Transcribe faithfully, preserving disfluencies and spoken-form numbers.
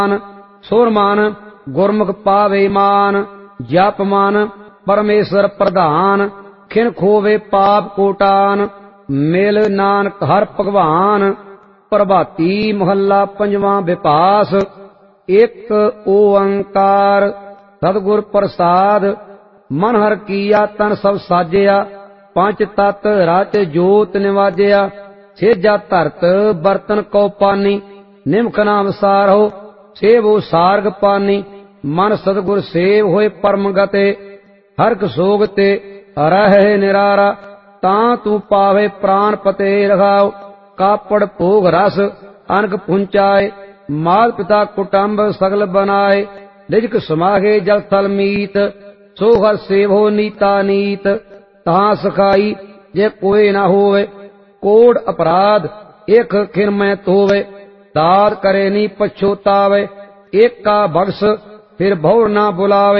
ਸੁਰ ਮਨ ਗੁਰਮੁਖ ਪਾਵੇ ਮਾਨ, ਜਪ ਮਨ ਪਰਮੇਸ਼ਰ ਪ੍ਰਧਾਨ, ਖਿਨ ਖੋਵੇ ਪਾਪ ਕੋਟਾਨ, ਮਿਲ ਨਾਨਕ ਹਰ ਭਗਵਾਨ। ਪ੍ਰਭਾਤੀ ਮਹੱਲਾ ਪੰਜਵਾਂ ਵਿਪਾਸ। ਇੱਕ ਓੰਕਾਰ ਸਤਿਗੁਰ ਪ੍ਰਸਾਦ, ਮਨ ਹਰ ਕੀਆ ਤਨ ਸਭ ਸਾਜਿਆ, ਪੰਜ ਤਤ ਰਚ ਜੋਤ ਨਿਵਾਜਿਆ, ਸੇਜਾ ਧਰਤ ਬਰਤਨ ਕਉ ਪਾਨੀ, ਨਿਮਖ ਨਾਮ ਸਾਰਹੁ ਸੇਵੋ ਸਾਰਗ ਪਾਨੀ। ਮਨ ਸਤਿਗੁਰ ਸੇਵ ਹੋਏ ਪਰਮ ਗਤੇ, ਹਰਕ ਸੋਗ ਤੇ ਰਹਿ ਨਿਰਾਰਾ, ਤਾਂ ਤੂੰ ਪਾਵੇ ਪ੍ਰਾਨ ਪਤੇ ਰਖਾਉ। ਕਾਪੜ ਭੋਗ ਰਸ ਅਨਕ ਪੁੰਚਾਏ, ਮਾਤ ਪਿਤਾ ਕੁਟੰਬ ਸਗਲ ਬਨਾਏ, ਰਿਜਕ ਸਮਾਗੇ ਜਲ ਥਲ ਮੀਤ, ਸੋ ਹਰ ਸੇਵੋ ਨੀਤਾ ਨੀਤ। ਤਾਂ ਸਖਾਈ ਜੇ ਕੋਏ ਨਾ ਹੋਵੇ, ਕੋੜ ਅਪਰਾਧ ਇਕ ਖਿਨ ਮੈਂ ਧੋਵੇ, ਦਾਤ ਕਰੇ ਨੀ ਪਛੋਤਾਵੇ, ਏਕਾ ਬਖਸ਼ ਫਿਰ ਬਹੁੜ ਨਾ ਬੁਲਾਵੇ।